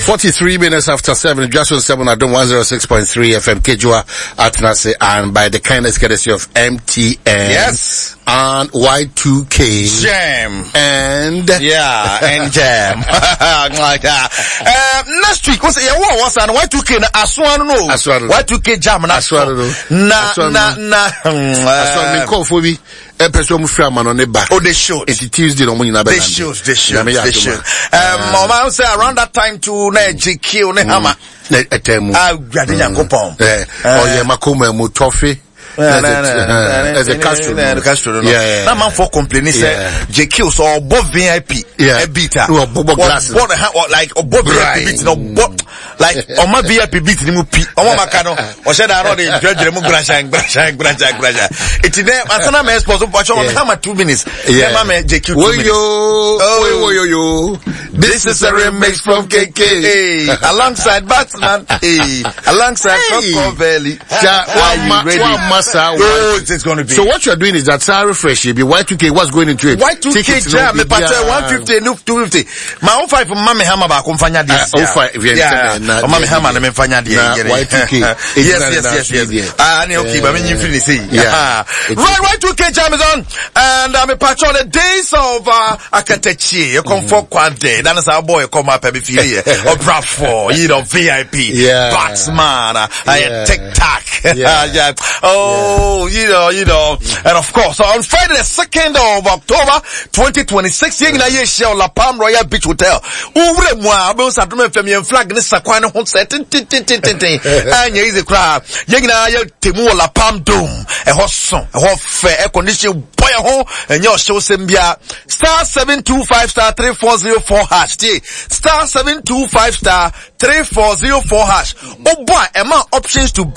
43 minutes after 7, just on 7 at 106.3 FM Kejua at Nase, and by the kindness courtesy of MTN. Yes. And Y2K. Jam. And Jam. Like that. Next week, what's and Y2K na Aswan no. Y2K Jam na Aswan no. Aswan me call for me. Person from on the back. Oh, they should. It's Tuesday no money na They should. Mama say around that time to na JQ ne Hama. Etemu. Grade Yakopon. Makoma mu toffee. As a Castro. Yeah. That man for complaining say JQ so above VIP. Yeah. A beta. Bobo glasses. Like above VIP beat no like on my VIP beat ni mu pi. Omo makano. O said I know the judge mu grasha. It's there asana me sponsor but Hama 2 minutes. Yeah. Mama JQ 2 minutes. Yo. This is a remix from KK. Alongside Batman. Alongside Coco Valley. It's going to be. So what you are doing is that refresh you be Y2K what's going into it. Y2K jam me but 150 no 250. My 05 Mama Hama ba kumfanya this. 05 Mama Hama na memfanya dia. Y2K. Yes. Ani okay but me finish say. Right Y2K jam is on and I'm a patch on the days of Akatechi. You come for kwade. That is our boy come up every few years. Or Bravo, VIP. Batsman, TikTok. Oh, you know. And of course, on Friday the 2nd of October, 2026, yeng na ye share La Palm Royal Beach Hotel. Ure mwa, abe sa dume femi flag ni sakwa ne ho set. Anya is a crowd. Yeng na ye temu La Palm Dome. E ho son, e ho fe, air condition boy ho, and your show sembia. Star 725 star 3404 hash. Star 725 star 3404 hash. Oh boy, amount options to